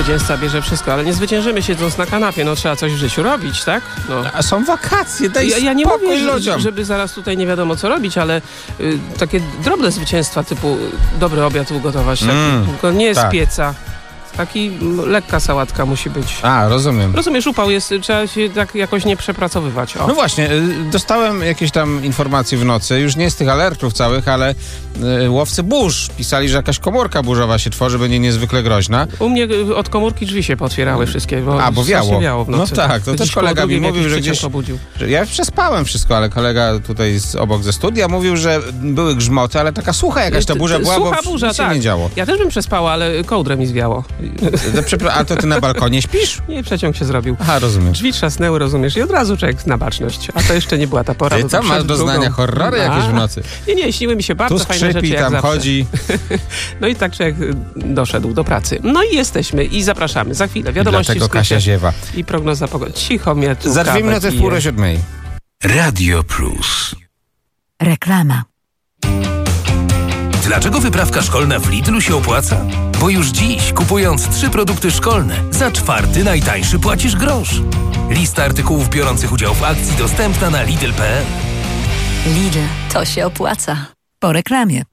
zwycięzca bierze wszystko, ale nie zwyciężymy siedząc na kanapie, no trzeba coś w życiu robić, tak? No. A są wakacje, daj Ja nie spokój mówię, ludziom. żeby zaraz tutaj nie wiadomo co robić, ale takie drobne zwycięstwa typu dobry obiad ugotować, tylko nie z pieca. Taki lekka sałatka musi być. A, rozumiem. Rozumiesz, upał jest, trzeba się tak jakoś nie przepracowywać. O. No właśnie, dostałem jakieś tam informacje w nocy, już nie z tych alertów całych, ale łowcy burz pisali, że jakaś komórka burzowa się tworzy, będzie niezwykle groźna. U mnie od komórki drzwi się potwierały wszystkie, bo wiało w nocy. No tak, to też kolega mi mówił, że gdzieś... Pobudził. Że ja przespałem wszystko, ale kolega tutaj obok ze studia mówił, że były grzmoty, ale taka sucha jakaś ta burza była, sucha bo burza, nic się tak. nie działo. Ja też bym przespała, ale kołdrę mi zwiało. A to ty na balkonie śpisz? Nie, przeciąg się zrobił. Aha, rozumiem. Drzwi trzasnęły, rozumiesz, i od razu człowiek na baczność. A to jeszcze nie była ta pora. Ty co, masz doznania horrory jakieś w nocy? Nie, śniły mi się bardzo Tu fajne skrzypi, rzeczy, jak tam zawsze. chodzi. No i tak człowiek doszedł do pracy. No i jesteśmy i zapraszamy. Za chwilę wiadomości Dlatego w skrócie Kasia ziewa. i prognoza pogody. Cicho mnie tu. Za 2 minuty w 6:30. Radio Plus. Reklama. Dlaczego wyprawka szkolna w Lidlu się opłaca? Bo już dziś, kupując 3 produkty szkolne, za 4. najtańszy płacisz grosz. Lista artykułów biorących udział w akcji dostępna na Lidl.pl. Lidl, to się opłaca. Po reklamie.